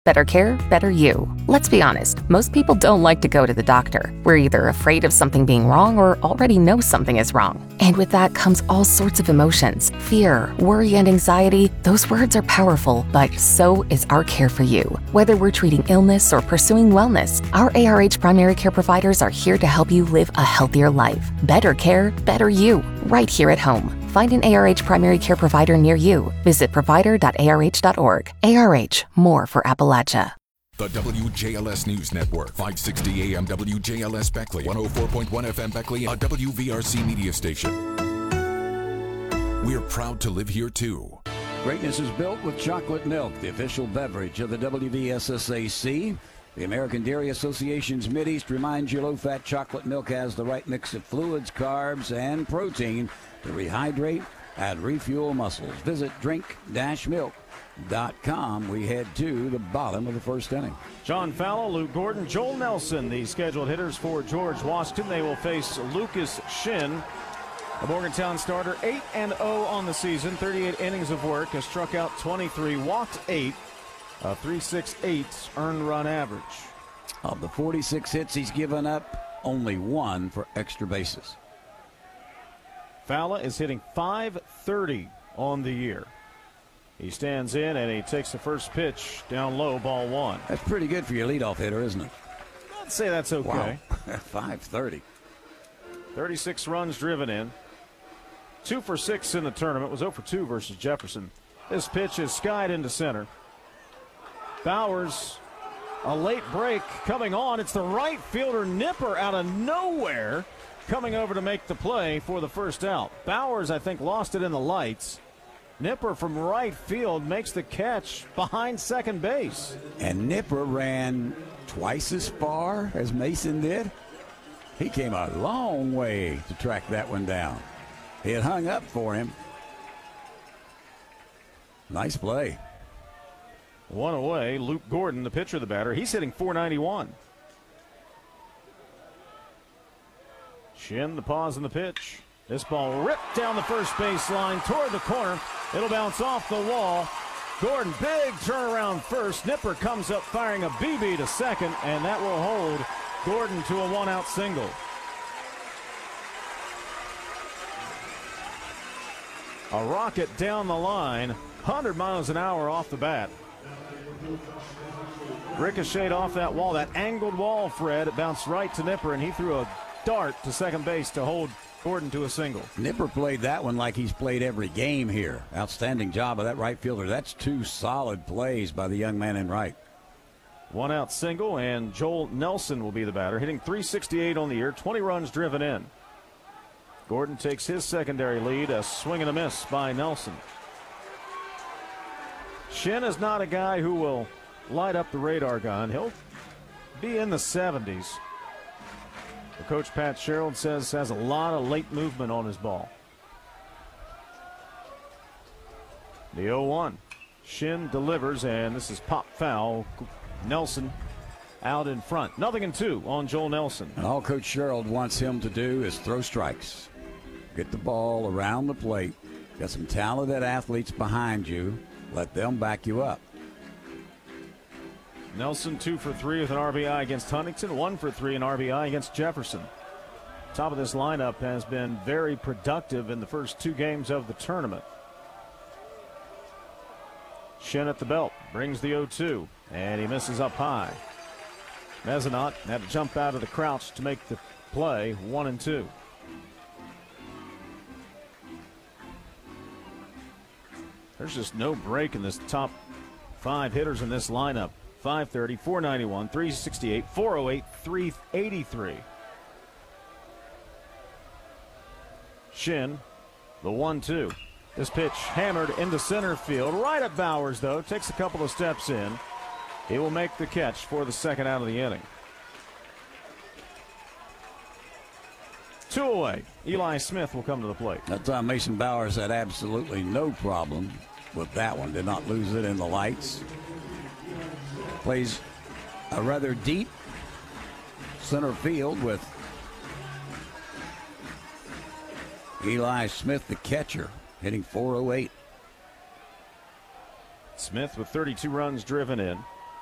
Better care, better you. Let's be honest, most people don't like to go to the doctor. We're either afraid of something being wrong or already know something is wrong. And with that comes all sorts of emotions. Fear, worry, and anxiety. Those words are powerful, but so is our care for you. Whether we're treating illness or pursuing wellness, our ARH primary care providers are here to help you live a healthier life. Better care, better you. Right here at home. Find an ARH primary care provider near you. Visit provider.arh.org. ARH, more for Appalachia. The WJLS News Network, 560 AM WJLS Beckley, 104.1 FM Beckley, a WVRC media station. We're proud to live here too. Greatness is built with chocolate milk, the official beverage of the WVSSAC. The American Dairy Association's Mideast reminds you low-fat chocolate milk has the right mix of fluids, carbs, and protein to rehydrate and refuel muscles. Visit drink-milk.com. We head to the bottom of the first inning. John Fallow, Luke Gordon, Joel Nelson, the scheduled hitters for George Washington. They will face Lucas Shin, a Morgantown starter, 8-0 on the season, 38 innings of work, has struck out 23, walked 8. A 3.68 earned run average. Of the 46 hits he's given up, only 1 for extra bases. Fowler is hitting .530 on the year. He stands in and he takes the first pitch down low, ball 1. That's pretty good for your leadoff hitter, isn't it? I'd say that's okay. Wow. .530. 36 runs driven in. 2 for 6 in the tournament. Was 0 for 2 versus Jefferson. This pitch is skied into center. Bowers, a late break coming on. It's the right fielder Nipper out of nowhere coming over to make the play for the first out. Bowers, I think, lost it in the lights. Nipper from right field makes the catch behind second base. And Nipper ran twice as far as Mason did. He came a long way to track that one down. He had hung up for him. Nice play. One away. Luke Gordon, the pitcher, the batter. He's hitting .491. Shin, the pause in the pitch. This ball ripped down the first base line toward the corner. It'll bounce off the wall. Gordon, big turnaround first. Nipper comes up firing a BB to second, and that will hold Gordon to a one-out single. A rocket down the line, 100 miles an hour off the bat. Ricocheted off that wall, that angled wall, Fred. It bounced right to Nipper, and he threw a dart to second base to hold Gordon to a single. Nipper played that one like he's played every game here. Outstanding job of that right fielder. That's 2 solid plays by the young man in right. One out single, and Joel Nelson will be the batter, hitting .368 on the year, 20 runs driven in. Gordon takes his secondary lead, a swing and a miss by Nelson. Shin is not a guy who will light up the radar gun. He'll be in the 70s. The coach, Pat Sherrill, says has a lot of late movement on his ball. The 0-1. Shin delivers, and this is pop foul. Nelson out in front. 0-2 on Joel Nelson. And all Coach Sherrill wants him to do is throw strikes. Get the ball around the plate. Got some talented athletes behind you. Let them back you up. Nelson 2 for 3 with an RBI against Huntington, 1 for 3 in RBI against Jefferson. Top of this lineup has been very productive in the first 2 games of the tournament. Shin at the belt, brings the 0-2, and he misses up high. Mezzanot had to jump out of the crouch to make the play, 1-2. There's just no break in this top 5 hitters in this lineup. .530, .491, .368, .408, .383. Shin, the 1-2. This pitch hammered into center field. Right at Bowers, though. Takes a couple of steps in. He will make the catch for the second out of the inning. 2 away. Eli Smith will come to the plate. That time Mason Bowers had absolutely no problem with that one. Did not lose it in the lights. Plays a rather deep center field with Eli Smith, the catcher, hitting .408. Smith with 32 runs driven in.